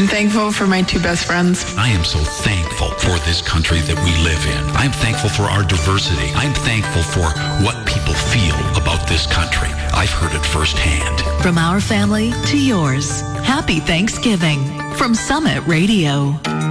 I'm thankful for my two best friends. I am so thankful for this country that we live in. I'm thankful for our diversity. I'm thankful for what people feel about this country. I've heard it firsthand. From our family to yours, happy Thanksgiving from Summit Radio.